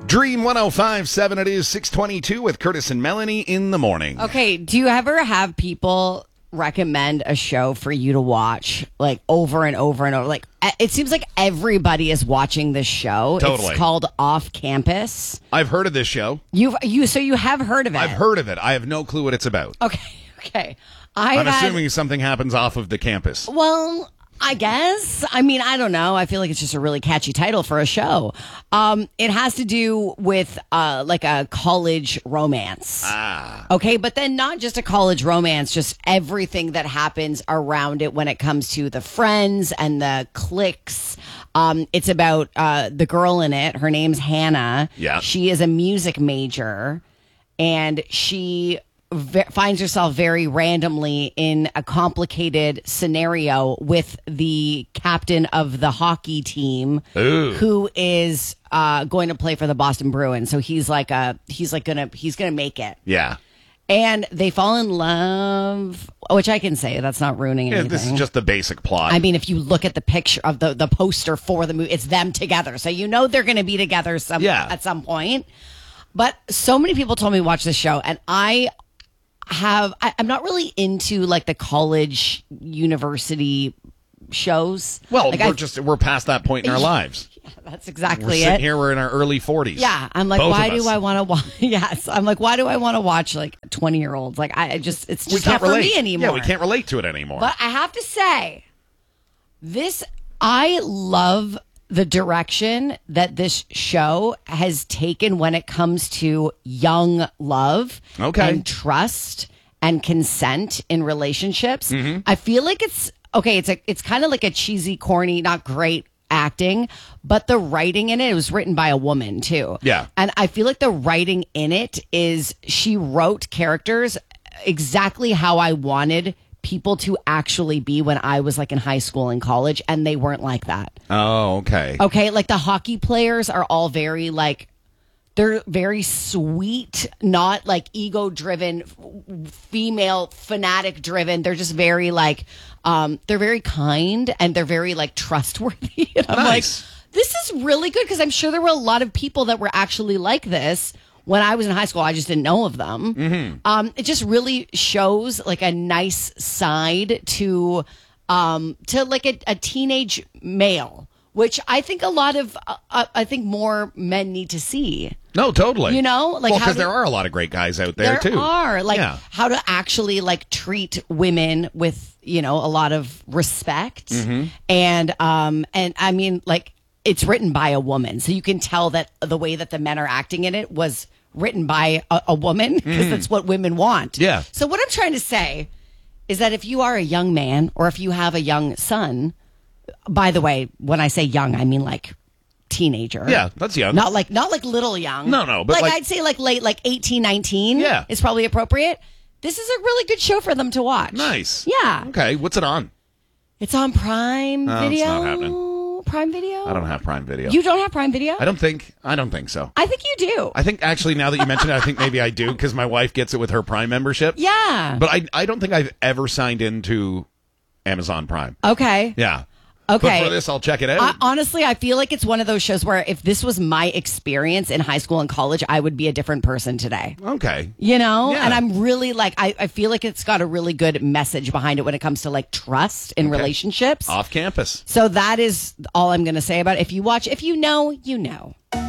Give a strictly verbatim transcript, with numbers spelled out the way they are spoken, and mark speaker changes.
Speaker 1: Dream one oh five point seven, it is six twenty-two with Curtis and Melanie in the morning.
Speaker 2: Okay, do you ever have people recommend a show for you to watch like over and over and over? Like, it seems like everybody is watching this show.
Speaker 1: Totally.
Speaker 2: It's called Off Campus.
Speaker 1: I've heard of this show.
Speaker 2: You've you so you have heard of it.
Speaker 1: I've heard of it. I have no clue what it's about.
Speaker 2: Okay, okay. I
Speaker 1: I'm
Speaker 2: had,
Speaker 1: assuming something happens off of the campus.
Speaker 2: Well, I guess. I mean, I don't know. I feel like it's just a really catchy title for a show. Um, it has to do with uh, like a college romance.
Speaker 1: Ah.
Speaker 2: Okay, but then not just a college romance, just everything that happens around it when it comes to the friends and the cliques. Um, it's about uh, the girl in it. Her name's Hannah.
Speaker 1: Yeah.
Speaker 2: She is a music major, and she v- finds herself very randomly in a complicated scenario with the captain of the hockey team,
Speaker 1: Ooh.
Speaker 2: who is uh, going to play for the Boston Bruins. So he's like a he's like gonna he's gonna make it.
Speaker 1: Yeah.
Speaker 2: And they fall in love, which I can say that's not ruining
Speaker 1: Yeah,
Speaker 2: anything.
Speaker 1: this is just the basic plot.
Speaker 2: I mean, if you look at the picture of the, the poster for the movie, it's them together. So you know they're going to be together some
Speaker 1: Yeah.
Speaker 2: at some point. But so many people told me to watch this show, and I have I, I'm not really into like the college university shows.
Speaker 1: well,
Speaker 2: like
Speaker 1: we're
Speaker 2: I-
Speaker 1: just we're past that point in our lives.
Speaker 2: that's
Speaker 1: We're
Speaker 2: exactly
Speaker 1: sitting
Speaker 2: it.
Speaker 1: here, we're in our early forties.
Speaker 2: Yeah, I'm like,
Speaker 1: Both
Speaker 2: why
Speaker 1: of us.
Speaker 2: do I want to watch? Yes, I'm like, why do I want to watch like twenty year olds? Like, I I just it's
Speaker 1: We
Speaker 2: just
Speaker 1: can't
Speaker 2: not
Speaker 1: relate
Speaker 2: for me anymore.
Speaker 1: Yeah, we can't relate to it anymore.
Speaker 2: But I have to say, this I love the direction that this show has taken when it comes to young love
Speaker 1: Okay.
Speaker 2: and trust and consent in relationships.
Speaker 1: Mm-hmm.
Speaker 2: I feel like it's okay. It's a it's kind of like a cheesy, corny, not great acting, but the writing in it, it was written by a woman too.
Speaker 1: Yeah.
Speaker 2: And I feel like the writing in it is she wrote characters exactly how I wanted people to actually be when I was like in high school and college, and they weren't like that.
Speaker 1: oh, okay.
Speaker 2: Okay, like the hockey players are all very like they're very sweet, not like ego driven, female fanatic driven. They're just very like um they're very kind and they're very like trustworthy. And I'm
Speaker 1: Nice.
Speaker 2: like, this is really good because I'm sure there were a lot of people that were actually like this when I was in high school. I just didn't know of them.
Speaker 1: Mm-hmm.
Speaker 2: Um, it just really shows like a nice side to um to like a, a teenage male, which I think a lot of uh, I think more men need to see.
Speaker 1: No, totally.
Speaker 2: You know, like
Speaker 1: well,
Speaker 2: how
Speaker 1: because
Speaker 2: do-
Speaker 1: there are a lot of great guys out there,
Speaker 2: There
Speaker 1: too.
Speaker 2: are like
Speaker 1: Yeah.
Speaker 2: how to actually like treat women with, you know, a lot of respect.
Speaker 1: Mm-hmm.
Speaker 2: And um and I mean, like, it's written by a woman, so you can tell that the way that the men are acting in it was written by a, a woman because that's what women want.
Speaker 1: Mm. Yeah.
Speaker 2: So what I'm trying to say is that if you are a young man or if you have a young son, by the way, when I say young, I mean like teenager.
Speaker 1: Yeah, that's young.
Speaker 2: Not like not like little young.
Speaker 1: No, no, but
Speaker 2: like,
Speaker 1: like-
Speaker 2: I'd say like late, like eighteen, nineteen.
Speaker 1: Yeah.
Speaker 2: is probably appropriate. This is a really good show for them to watch.
Speaker 1: Nice.
Speaker 2: Yeah.
Speaker 1: Okay, what's it on?
Speaker 2: It's on Prime
Speaker 1: No, it's
Speaker 2: Video.
Speaker 1: not happening.
Speaker 2: Prime Video.
Speaker 1: I don't have Prime Video.
Speaker 2: You don't have Prime Video?
Speaker 1: I don't think. I don't think so.
Speaker 2: I think you do.
Speaker 1: I think actually, now that you mention it, I think maybe I do because my wife gets it with her Prime membership.
Speaker 2: yeah.
Speaker 1: But I, I don't think I've ever signed into Amazon Prime.
Speaker 2: okay.
Speaker 1: Yeah.
Speaker 2: Okay.
Speaker 1: But for this, I'll check it out.
Speaker 2: I, honestly, I feel like it's one of those shows where if this was my experience in high school and college, I would be a different person today.
Speaker 1: okay.
Speaker 2: You know?
Speaker 1: Yeah.
Speaker 2: And I'm really like, I, I feel like it's got a really good message behind it when it comes to like trust in
Speaker 1: Okay.
Speaker 2: relationships.
Speaker 1: Off campus.
Speaker 2: So that is all I'm going to say about it. If you watch, if you know, you know.